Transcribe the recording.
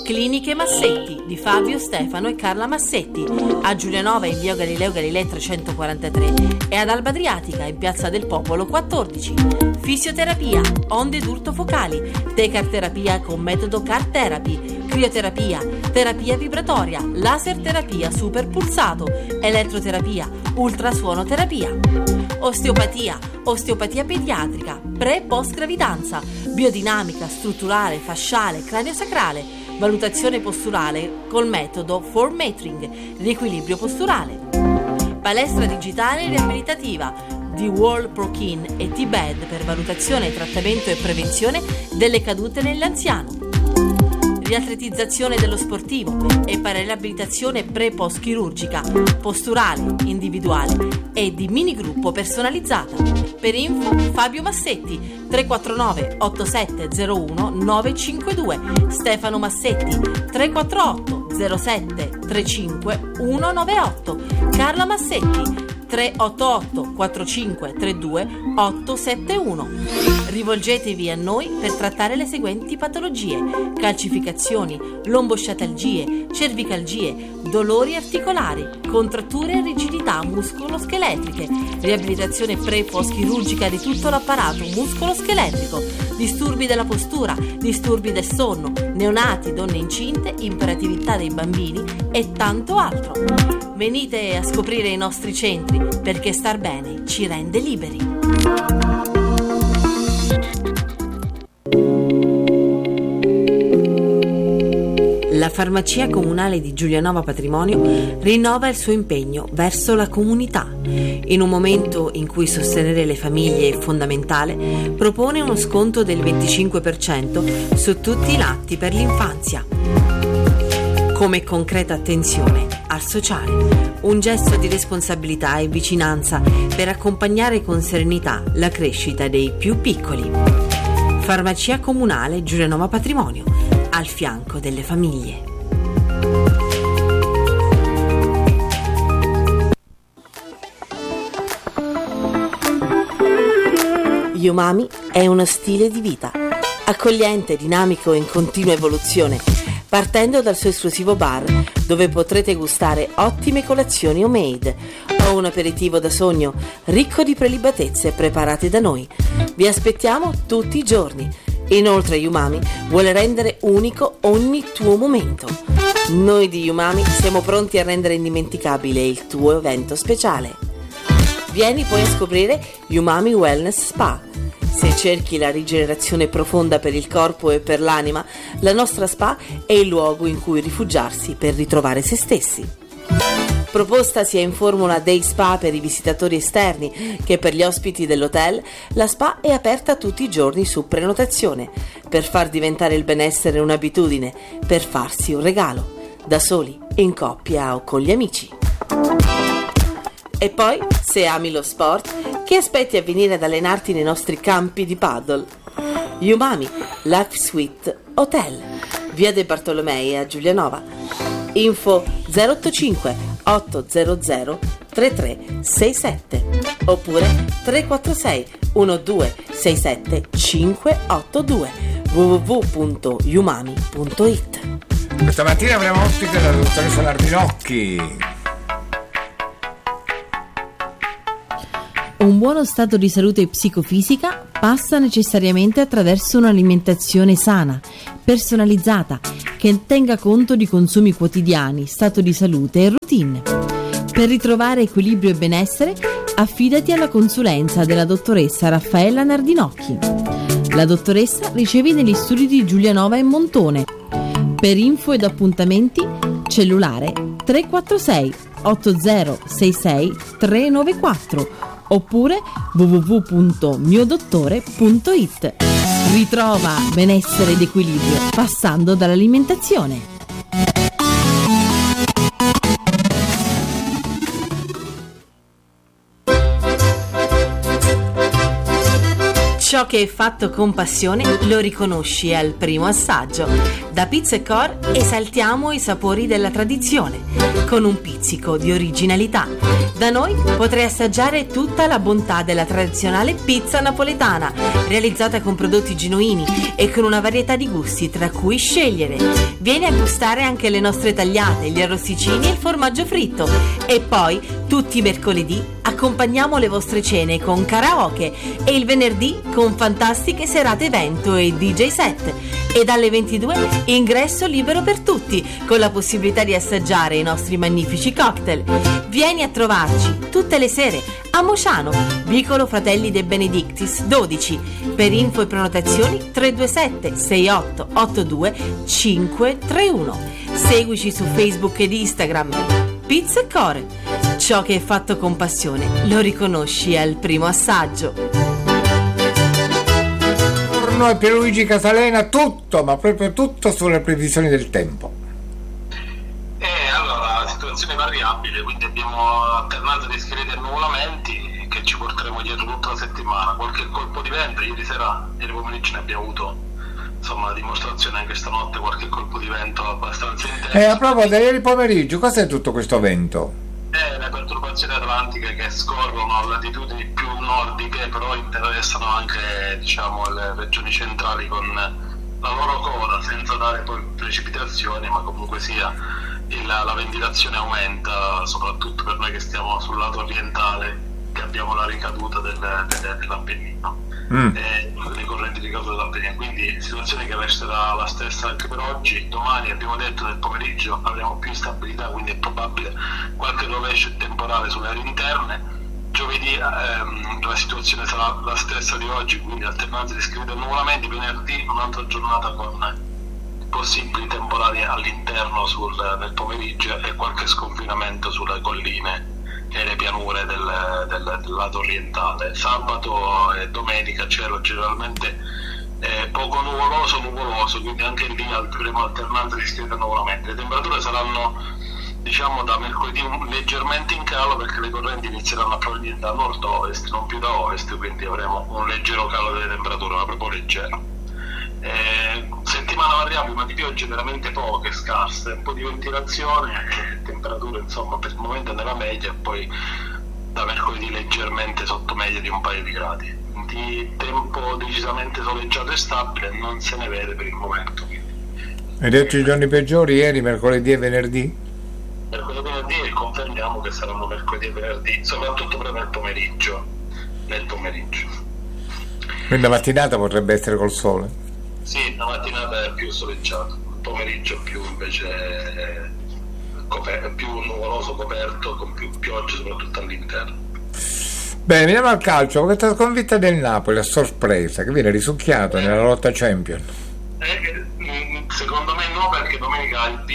Cliniche Massetti di Fabio, Stefano e Carla Massetti, a Giulianova in via Galileo Galilei 343 e ad Alba Adriatica in piazza del Popolo 14. Fisioterapia, onde d'urto focali, tecarterapia con metodo Car Therapy, crioterapia, terapia vibratoria, laser terapia super pulsato, elettroterapia, ultrasuonoterapia. Osteopatia, osteopatia pediatrica, pre-post gravidanza, biodinamica, strutturale, fasciale, craniosacrale, valutazione posturale col metodo Formatring, riequilibrio posturale. Palestra digitale e riabilitativa di World Prokin e T-Bed per valutazione, trattamento e prevenzione delle cadute nell'anziano. Riatletizzazione dello sportivo e per riabilitazione pre-post chirurgica, posturale, individuale e di minigruppo personalizzata. Per info Fabio Massetti 349 8701 952, Stefano Massetti 348 07 35 198, Carla Massetti 388 45 32 871. Rivolgetevi a noi per trattare le seguenti patologie: calcificazioni, lombosciatalgie, cervicalgie, dolori articolari, contratture e rigidità muscoloscheletriche, riabilitazione pre-post chirurgica di tutto l'apparato muscoloscheletrico, disturbi della postura, disturbi del sonno, neonati, donne incinte, imperatività dei bambini e tanto altro. Venite a scoprire i nostri centri, perché star bene ci rende liberi. La farmacia comunale di Giulianova Patrimonio rinnova il suo impegno verso la comunità. In un momento in cui sostenere le famiglie è fondamentale, propone uno sconto del 25% su tutti i latti per l'infanzia. Come concreta attenzione al sociale, un gesto di responsabilità e vicinanza per accompagnare con serenità la crescita dei più piccoli. Farmacia comunale Giulianova Patrimonio, al fianco delle famiglie. Umami è uno stile di vita, accogliente, dinamico e in continua evoluzione, partendo dal suo esclusivo bar, dove potrete gustare ottime colazioni homemade o un aperitivo da sogno ricco di prelibatezze preparate da noi. Vi aspettiamo tutti i giorni. Inoltre Umami vuole rendere unico ogni tuo momento. Noi di Umami siamo pronti a rendere indimenticabile il tuo evento speciale. Vieni poi a scoprire Umami Wellness Spa. Se cerchi la rigenerazione profonda per il corpo e per l'anima, la nostra spa è il luogo in cui rifugiarsi per ritrovare se stessi. Proposta sia in formula day spa per i visitatori esterni che per gli ospiti dell'hotel, la spa è aperta tutti i giorni su prenotazione, per far diventare il benessere un'abitudine, per farsi un regalo, da soli, in coppia o con gli amici. E poi, se ami lo sport, che aspetti a venire ad allenarti nei nostri campi di paddle? Umami Life Suite Hotel, via De Bartolomei a Giulianova. Info 085 800 3367 oppure 346 1267 582 www.umami.it. Questa mattina avremo ospite la dottoressa Lardinocchi. Un buono stato di salute psicofisica passa necessariamente attraverso un'alimentazione sana, personalizzata, che tenga conto di consumi quotidiani, stato di salute e routine. Per ritrovare equilibrio e benessere, affidati alla consulenza della dottoressa Raffaella Nardinocchi. La dottoressa riceve negli studi di Giulianova e Montone. Per info ed appuntamenti, cellulare 346 8066 394 oppure www.miodottore.it. Ritrova benessere ed equilibrio passando dall'alimentazione. Ciò che è fatto con passione lo riconosci al primo assaggio. Da Pizza & Core esaltiamo i sapori della tradizione, con un pizzico di originalità. Da noi potrai assaggiare tutta la bontà della tradizionale pizza napoletana, realizzata con prodotti genuini e con una varietà di gusti tra cui scegliere. Vieni a gustare anche le nostre tagliate, gli arrosticini e il formaggio fritto. E poi, tutti i mercoledì, accompagniamo le vostre cene con karaoke e il venerdì con fantastiche serate evento e DJ set. E dalle 22 ingresso libero per tutti, con la possibilità di assaggiare i nostri magnifici cocktail. Vieni a trovarci tutte le sere a Mociano, vicolo Fratelli De Benedictis 12. Per info e prenotazioni 327 6882 531. Seguici su Facebook ed Instagram. Pizza & Core. Ciò che è fatto con passione lo riconosci al primo assaggio. Buongiorno a Pierluigi Casalena, tutto, ma proprio tutto sulle previsioni del tempo. Allora, la situazione è variabile, quindi abbiamo alternanza di schietti e annuvolamenti che ci porteremo dietro tutta la settimana. Qualche colpo di vento, ieri pomeriggio ne abbiamo avuto, insomma, dimostrazione anche stanotte, qualche colpo di vento abbastanza intenso. A proposito, ieri pomeriggio, cos'è tutto questo vento? Le perturbazioni atlantiche che scorrono a latitudini più nordiche, però interessano anche, diciamo, le regioni centrali con la loro coda, senza dare poi precipitazioni, ma comunque sia la ventilazione aumenta, soprattutto per noi che stiamo sul lato orientale, che abbiamo la ricaduta dell'Appennino. Le correnti di caduta dell'Appennino, quindi situazione che resterà la stessa anche per oggi. Domani abbiamo detto nel pomeriggio avremo più instabilità, quindi è probabile qualche rovescio temporale sulle aree interne. Giovedì la situazione sarà la stessa di oggi, quindi alternanza di schietti e annuvolamenti. Venerdì un'altra giornata con possibili temporali all'interno nel pomeriggio e qualche sconfinamento sulle colline e le pianure del lato orientale. Sabato e domenica cielo generalmente poco nuvoloso, quindi anche lì avremo alternanza di schietti e annuvolamenti. Le temperature saranno, diciamo, da mercoledì leggermente in calo, perché le correnti inizieranno a provenire da nord-ovest, non più da ovest, quindi avremo un leggero calo delle temperature, ma proprio leggero. Settimana variabile, ma di piogge veramente poche, scarse, un po' di ventilazione e temperature, insomma, per il momento nella media, e poi da mercoledì leggermente sotto media di un paio di gradi. Di tempo decisamente soleggiato e stabile non se ne vede per il momento. Hai detto i giorni peggiori ieri, mercoledì e venerdì? Mercoledì e venerdì, e confermiamo che saranno mercoledì e venerdì, soprattutto però nel pomeriggio. Quindi la mattinata potrebbe essere col sole? Sì, la mattinata è più soleggiata, il pomeriggio più invece più nuvoloso, coperto, con più piogge soprattutto all'interno. Bene, veniamo al calcio. Questa sconfitta del Napoli a sorpresa, che viene risucchiato nella lotta Champions. Secondo me no, perché domenica il